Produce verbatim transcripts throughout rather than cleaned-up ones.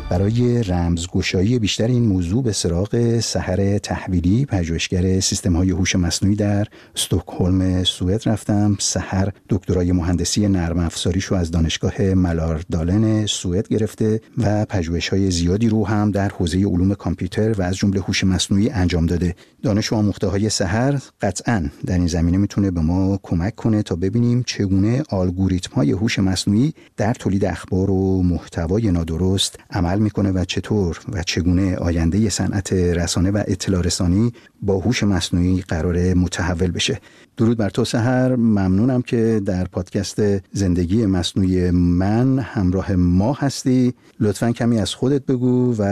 برای رمزگشایی بیشتر این موضوع به سراغ سحر تحویلی، پژوهشگر سیستم‌های هوش مصنوعی در استکهلم سوئد رفتم. سحر دکترای مهندسی نرم افزاریشو از دانشگاه ملاردالن سوئد گرفته و پژوهش‌های زیادی رو هم در حوزه علوم کامپیوتر و از جمله هوش مصنوعی انجام داده. دانش و آموخته‌های سحر قطعاً در این زمینه میتونه به ما کمک کنه تا ببینیم چگونه الگوریتم‌های هوش مصنوعی در تولید اخبار و محتوای نادرست عمل میکنه و چطور و چگونه آینده صنعت رسانه و اطلاع رسانی با هوش مصنوعی قراره متحول بشه. درود بر تو سحر، ممنونم که در پادکست زندگی مصنوعی من همراه ما هستی. لطفاً کمی از خودت بگو و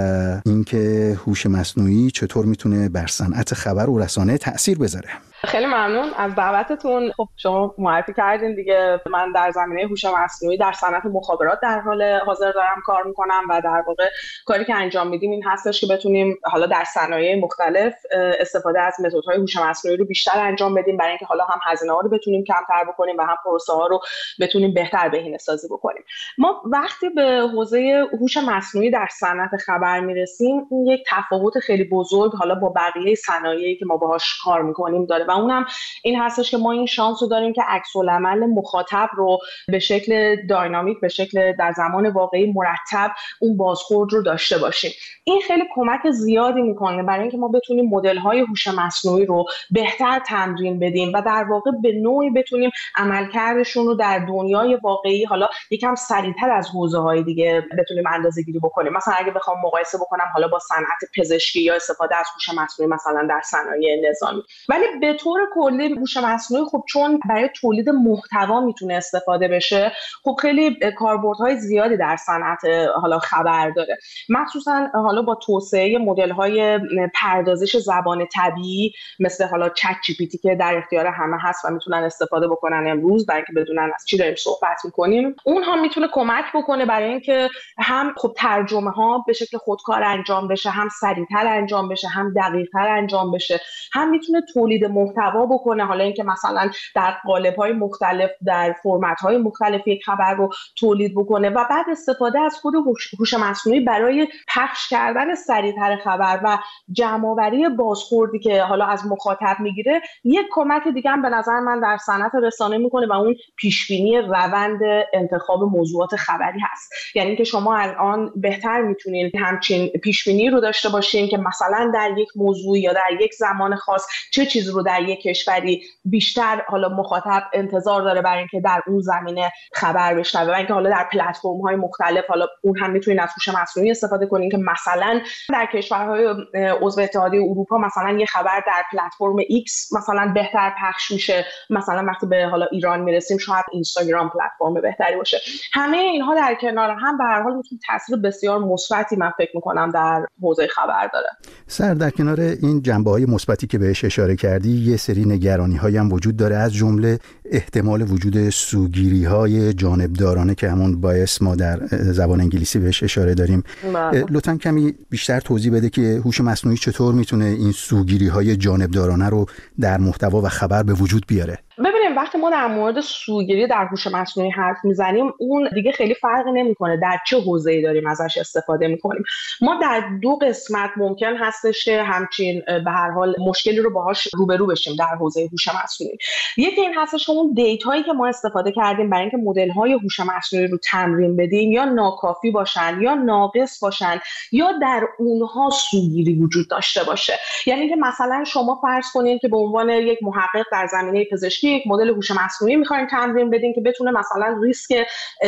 اینکه هوش مصنوعی چطور میتونه بر صنعت خبر و رسانه تأثیر بذاره. خیلی ممنون از دعوتتون. خب شما معرفی کردین دیگه، من در زمینه هوش مصنوعی در صنعت مخابرات در حال حاضر دارم کار میکنم و در واقع کاری که انجام میدیم این هستش که بتونیم حالا در صنایع مختلف استفاده از متدهای هوش مصنوعی رو بیشتر انجام بدیم برای اینکه حالا هم هزینه ها رو بتونیم کمتر بکنیم و هم پروسه ها رو بتونیم بهتر بهینه‌سازی بکنیم. ما وقتی به حوزه هوش مصنوعی در صنعت خبر میرسیم، این یک تفاوت خیلی بزرگ حالا با بقیه صنایعی که ما باهاش کار میکنیم داره و اونم این هستش که ما این شانس رو داریم که عکس‌العمل مخاطب رو به شکل داینامیک، به شکل در زمان واقعی مرتب اون بازخورد رو داشته باشیم. این خیلی کمک زیادی میکنه برای اینکه ما بتونیم مدل‌های هوش مصنوعی رو بهتر تمرین بدیم و در واقع به نوعی بتونیم عملکردشون رو در دنیای واقعی حالا یکم سریعتر از حوزه‌های دیگه بتونیم اندازه‌گیری بکنیم. مثلا اگه بخوام مقایسه بکنم حالا با صنعت پزشکی یا استفاده از هوش مصنوعی مثلا در صنایع نظامی، ولی به طور کلی هوش مصنوعی خب چون برای تولید محتوا میتونه استفاده بشه، خب خیلی کاربردهای زیادی در صنعت حالا خبر داره، مخصوصا حالا با توسعه مدل‌های پردازش زبان طبیعی مثل حالا چت جی پی تی که در اختیار همه هست و میتونن استفاده بکنن امروز برای اینکه بدونن از چی داریم صحبت میکنیم. اون هم میتونه کمک بکنه برای اینکه هم خب ترجمه ها به شکل خودکار انجام بشه، هم سریعتر انجام بشه، هم دقیق‌تر انجام بشه، هم میتونه تولید محتوا بکنه، حالا اینکه مثلا در قالب‌های مختلف در فرمت‌های مختلف یک خبر رو تولید بکنه و بعد استفاده از خود هوش مصنوعی برای پخش کردن سریعتر خبر و جمع‌آوری بازخوردی که حالا از مخاطب میگیره. یک کمک دیگه هم به نظر من در صنعت رسانه میکنه و اون پیشبینی روند انتخاب موضوعات خبری هست. یعنی که شما الان بهتر میتونید همچین پیشبینی رو داشته باشین که مثلا در یک موضوع یا در یک زمان خاص چه چیزی رو در یک کشوری بیشتر حالا مخاطب انتظار داره برای اینکه در اون زمینه خبر بشنوه و اینکه حالا در پلتفرم‌های مختلف حالا اون هم میتونید از هوش مصنوعی استفاده کنین که مثلا در کشورهای عضو اتحادیه اروپا مثلا یه خبر در پلتفرم ایکس مثلا بهتر پخش میشه، مثلا وقتی به حالا ایران میرسیم شاید اینستاگرام پلتفرم بهتری باشه. همه اینها در کنار هم به هر حال میتونه تاثیر بسیار مثبتی من فکر میکنم در حوزه خبر داره. سر در کنار این جنبه‌های مثبتی که بهش اشاره کردی، یه سری نگرانی‌هایی هم وجود داره، از جمله احتمال وجود سوگیری‌های جانبدارانه که همون بایس ما در زبان انگلیسی بهش اشاره داریم. لطفاً کمی بیشتر توضیح بده که هوش مصنوعی چطور میتونه این سوگیری‌های جانبدارانه رو در محتوا و خبر به وجود بیاره. ببینیم وقتی ما در مورد سوگیری در هوش مصنوعی حرف میزنیم، اون دیگه خیلی فرقی نمیکنه در چه حوزه‌ای داریم ازش استفاده میکنیم. ما در دو قسمت ممکن هستش که همچین به هر حال مشکلی رو باهاش روبرو بشیم در حوزه هوش مصنوعی. یکی این هستش که اون دیتایی که ما استفاده کردیم برای اینکه مدل‌های هوش مصنوعی رو تمرین بدیم یا ناکافی باشن یا ناقص باشن یا در اونها سوگیری وجود داشته باشه. یعنی که مثلا شما فرض کنید که به عنوان یک محقق در زمینه پزشکی یک مدل هوش مصنوعی می‌خواید تمرین بدین که بتونه مثلا ریسک